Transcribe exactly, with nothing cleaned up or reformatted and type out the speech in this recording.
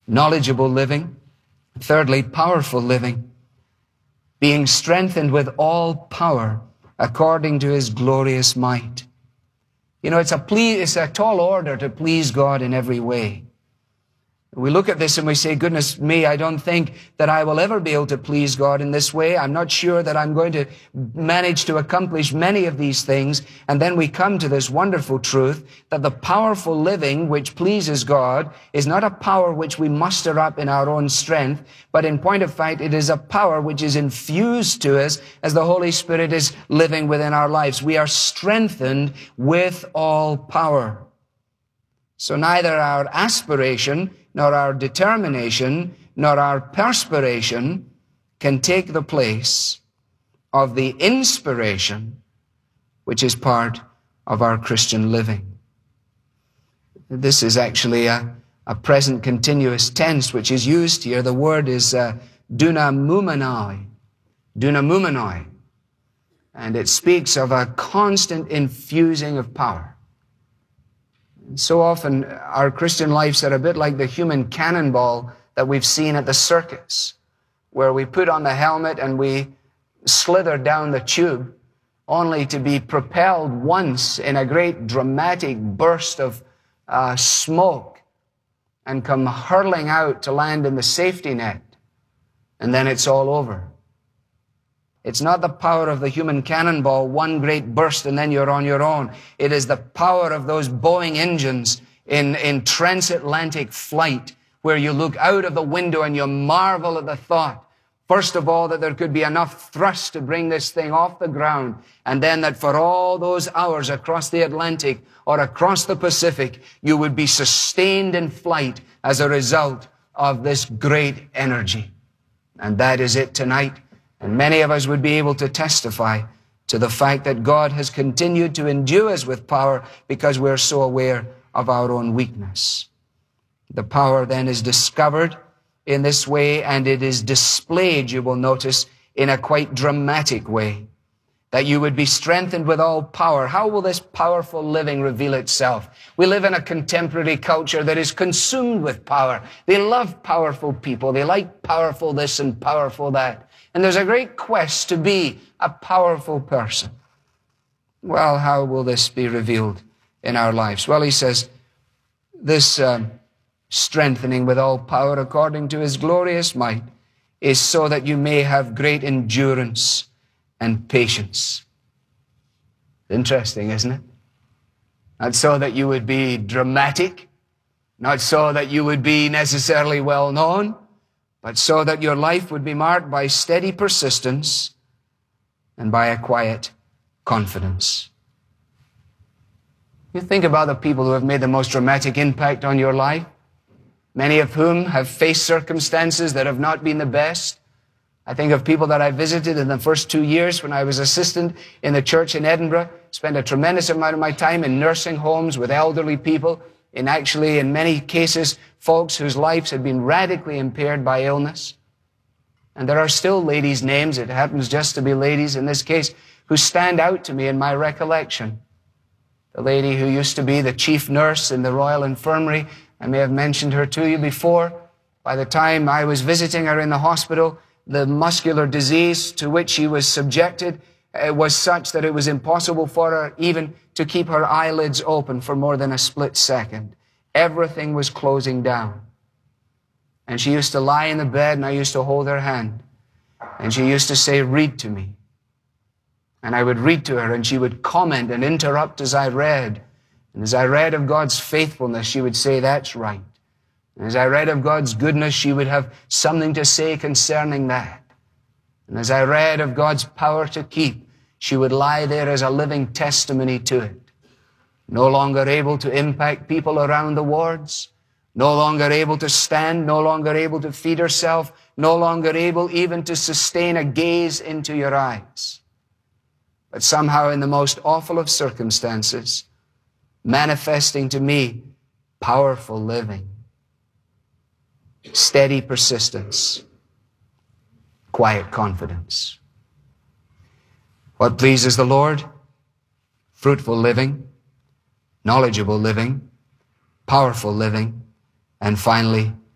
knowledgeable living. Thirdly, powerful living, being strengthened with all power according to his glorious might. You know, it's a ple- it's a tall order to please God in every way. We look at this and we say, goodness me, I don't think that I will ever be able to please God in this way. I'm not sure that I'm going to manage to accomplish many of these things. And then we come to this wonderful truth that the powerful living which pleases God is not a power which we muster up in our own strength, but in point of fact, it is a power which is infused to us as the Holy Spirit is living within our lives. We are strengthened with all power. So neither our aspiration, nor our determination, nor our perspiration can take the place of the inspiration which is part of our Christian living. This is actually a, a present continuous tense which is used here. The word is uh, dunamumenoi, dunamumenoi, and it speaks of a constant infusing of power. So often our Christian lives are a bit like the human cannonball that we've seen at the circus, where we put on the helmet and we slither down the tube only to be propelled once in a great dramatic burst of uh, smoke and come hurtling out to land in the safety net. And then it's all over. It's not the power of the human cannonball, one great burst and then you're on your own. It is the power of those Boeing engines in, in transatlantic flight, where you look out of the window and you marvel at the thought, first of all, that there could be enough thrust to bring this thing off the ground, and then that for all those hours across the Atlantic or across the Pacific, you would be sustained in flight as a result of this great energy. And that is it tonight. And many of us would be able to testify to the fact that God has continued to endue us with power because we're so aware of our own weakness. The power then is discovered in this way, and it is displayed, you will notice, in a quite dramatic way. That you would be strengthened with all power. How will this powerful living reveal itself? We live in a contemporary culture that is consumed with power. They love powerful people. They like powerful this and powerful that. And there's a great quest to be a powerful person. Well, how will this be revealed in our lives? Well, he says, this um, strengthening with all power according to his glorious might is so that you may have great endurance and patience. Interesting, isn't it? Not so that you would be dramatic, not so that you would be necessarily well known, but so that your life would be marked by steady persistence and by a quiet confidence. You think about the people who have made the most dramatic impact on your life, many of whom have faced circumstances that have not been the best. I think of people that I visited in the first two years when I was assistant in the church in Edinburgh, spent a tremendous amount of my time in nursing homes with elderly people, in actually, in many cases, folks whose lives had been radically impaired by illness. And there are still ladies' names, it happens just to be ladies in this case, who stand out to me in my recollection. The lady who used to be the chief nurse in the Royal Infirmary, I may have mentioned her to you before. By the time I was visiting her in the hospital, the muscular disease to which she was subjected uh, was such that it was impossible for her even to keep her eyelids open for more than a split second. Everything was closing down. And she used to lie in the bed and I used to hold her hand. And she used to say, "Read to me." And I would read to her and she would comment and interrupt as I read. And as I read of God's faithfulness, she would say, "That's right." And as I read of God's goodness, she would have something to say concerning that. And as I read of God's power to keep, she would lie there as a living testimony to it. No longer able to impact people around the wards, no longer able to stand, no longer able to feed herself, no longer able even to sustain a gaze into your eyes. But somehow in the most awful of circumstances, manifesting to me powerful living, steady persistence, quiet confidence. What pleases the Lord? Fruitful living, knowledgeable living, powerful living, and finally,